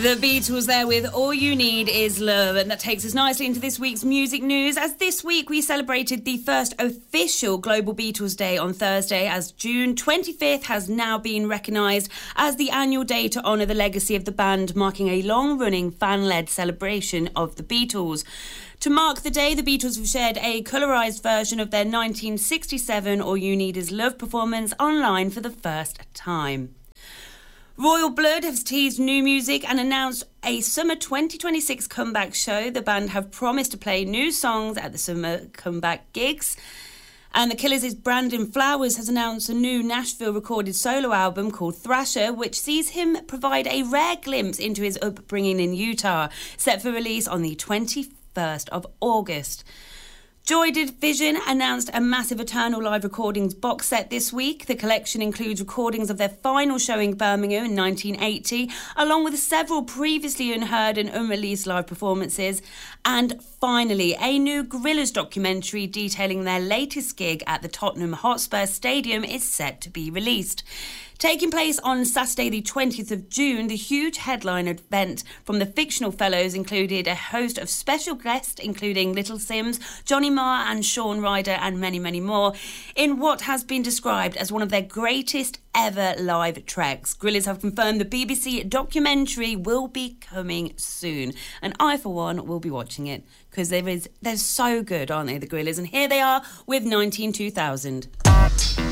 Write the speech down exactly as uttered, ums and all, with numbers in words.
The Beatles there with All You Need Is Love, and that takes us nicely into this week's music news, as this week we celebrated the first official Global Beatles Day on Thursday, as June twenty-fifth has now been recognised as the annual day to honour the legacy of the band, marking a long-running fan-led celebration of the Beatles. To mark the day, the Beatles have shared a colourised version of their nineteen sixty-seven All You Need Is Love performance online for the first time. Royal Blood has teased new music and announced a summer twenty twenty-six comeback show. The band have promised to play new songs at the summer comeback gigs. And The Killers' Brandon Flowers has announced a new Nashville recorded solo album called Thrasher, which sees him provide a rare glimpse into his upbringing in Utah, set for release on the twenty-first of August. Joy Division announced a massive Eternal Live Recordings box set this week. The collection includes recordings of their final showing Birmingham in nineteen eighty, along with several previously unheard and unreleased live performances. And finally, a new Gorillaz documentary detailing their latest gig at the Tottenham Hotspur Stadium is set to be released. Taking place on Saturday the twentieth of June, the huge headline event from the Fictional Fellows included a host of special guests, including Little Sims, Johnny Marr and Shaun Ryder, and many, many more, in what has been described as one of their greatest ever live treks. Gorillaz have confirmed the B B C documentary will be coming soon, and I, for one, will be watching it, because there is, they're so good, aren't they, the Gorillaz? And here they are with nineteen two thousand.